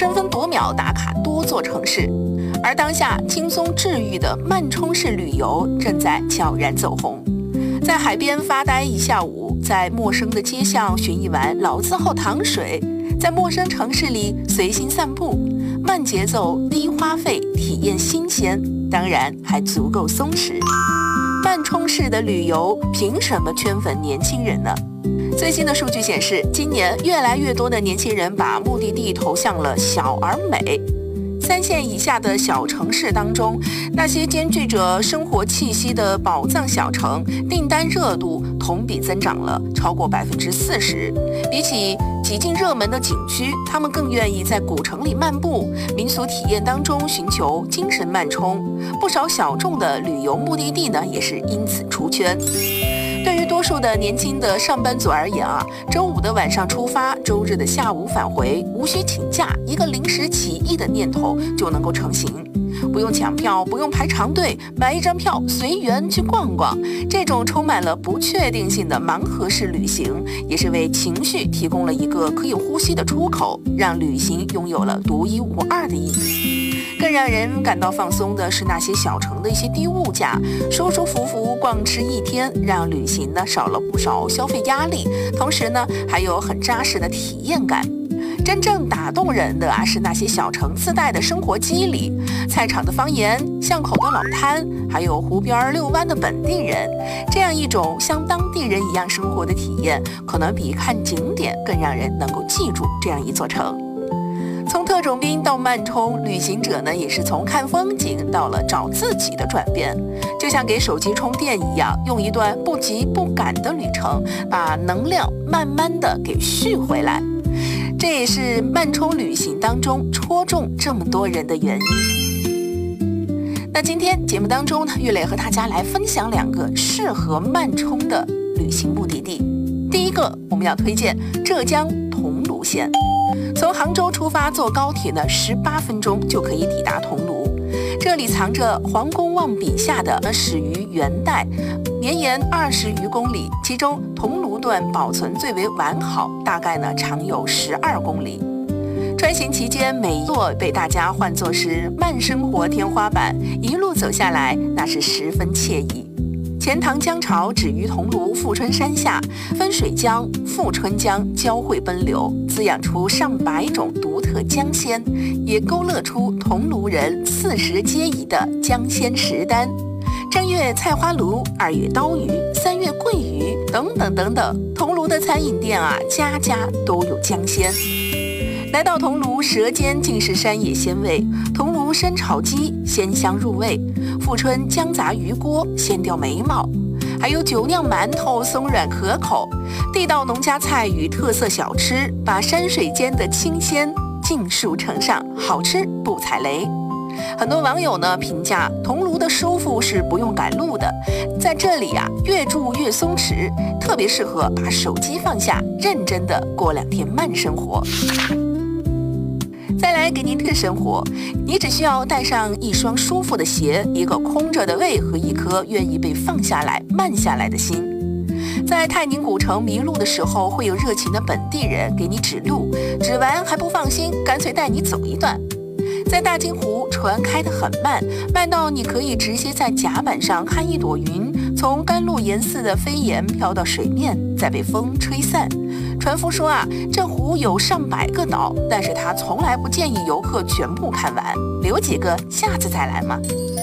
争分夺秒打卡多座城市。而当下轻松治愈的慢充式旅游正在悄然走红。在海边发呆一下午，在陌生的街巷寻一碗老字号糖水，在陌生城市里随心散步，慢节奏低花费，体验新鲜，当然还足够松弛。慢充式的旅游凭什么圈粉年轻人呢？最新的数据显示，今年越来越多的年轻人把目的地投向了小而美。3线以下的小城市当中，那些兼具着生活气息的宝藏小城，订单热度同比增长了超过40%。比起几近热门的景区，他们更愿意在古城里漫步，民俗体验当中寻求精神慢充。不少小众的旅游目的地呢，也是因此出圈。对于多数的年轻的上班族而言啊，周五的晚上出发，周日的下午返回，无需请假，一个临时起意的念头就能够成型。不用抢票，不用排长队，买一张票随缘去逛逛。这种充满了不确定性的盲盒式旅行，也是为情绪提供了一个可以呼吸的出口，让旅行拥有了独一无二的意义。更让人感到放松的是那些小城的一些低物价，舒舒服服逛吃一天，让旅行呢少了不少消费压力，同时呢还有很扎实的体验感。真正打动人的是那些小城自带的生活机理，菜场的方言，巷口的老摊，还有湖边遛弯的本地人，这样一种像当地人一样生活的体验，可能比看景点更让人能够记住这样一座城。从特种兵到慢充，旅行者呢也是从看风景到了找自己的转变，就像给手机充电一样，用一段不急不赶的旅程，把能量慢慢的给续回来。这也是慢充旅行当中戳中这么多人的原因。那今天节目当中呢，岳磊和大家来分享2个适合慢充的旅行目的地。第一个，我们要推荐浙江桐庐县。从杭州出发，坐高铁呢18分钟就可以抵达桐庐。这里藏着黄公望笔下的始于元代，绵延20余公里，其中桐庐段保存最为完好，大概呢长有12公里。穿行期间，每一座被大家唤作是慢生活天花板，一路走下来，那是十分惬意。钱塘江潮止于桐庐富春山下，分水江、富春江交汇奔流，滋养出上百种独特江鲜，也勾勒出桐庐人40皆宜的江鲜食单。正月菜花鲈，2月刀鱼，3月桂鱼，等等等等。桐庐的餐饮店家家都有江鲜。来到桐庐，舌尖尽是山野鲜味。桐庐生炒鸡鲜香入味，富春姜杂鱼锅鲜调美貌，还有酒酿馒头松软可口。地道农家菜与特色小吃，把山水间的清鲜尽数呈上，好吃不踩雷。很多网友呢评价桐庐的舒服是不用赶路的，在这里越住越松弛，特别适合把手机放下，认真的过2天慢生活。再来给您推生活，你只需要带上一双舒服的鞋，一个空着的胃和一颗愿意被放下来、慢下来的心。在泰宁古城迷路的时候，会有热情的本地人给你指路，指完还不放心，干脆带你走一段。在大金湖，船开得很慢，慢到你可以直接在甲板上看一朵云从甘露岩似的飞檐飘到水面，再被风吹散。船夫说这湖有上百个岛，但是他从来不建议游客全部看完，留几个下次再来嘛。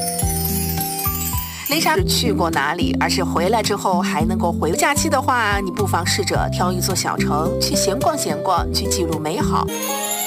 雷莎去过哪里，而是回来之后还能够回假期的话，你不妨试着挑一座小城去闲逛闲逛，去记录美好。